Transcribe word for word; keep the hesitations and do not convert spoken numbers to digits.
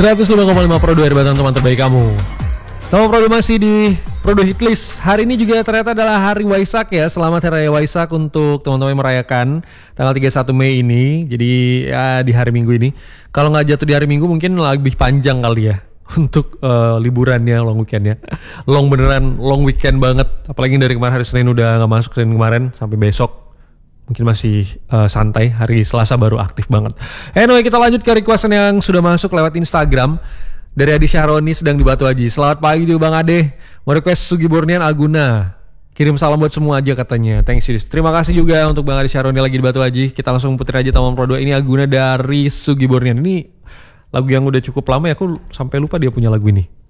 seratus lima koma lima Pro dua R Batang, teman terbaik kamu. Teman Pro dua masih di Pro dua Hitlist. Hari ini juga ternyata adalah hari Waisak ya. Selamat Hari Raya Waisak untuk teman-teman yang merayakan tanggal tiga puluh satu Mei ini. Jadi ya di hari Minggu ini. Kalau nggak jatuh di hari Minggu mungkin lebih panjang kali ya untuk uh, liburannya, long weekendnya. Long beneran, long weekend banget. Apalagi dari kemarin hari Senin udah nggak masuk, Senin kemarin sampai besok. Mungkin masih uh, santai, hari Selasa baru aktif banget. Anyway, kita lanjut ke requestan yang sudah masuk lewat Instagram. Dari Adi Syahroni sedang di Batu Haji. Selamat pagi juga Bang Ade. Mau request Sugi Bornian Aguna. Kirim salam buat semua aja katanya. Thanks you. Terima kasih juga untuk Bang Adi Syahroni lagi di Batu Haji. Kita langsung putar aja Taman Pro dua. Ini Aguna dari Sugi Bornian. Ini lagu yang udah cukup lama ya. Aku sampai lupa dia punya lagu ini.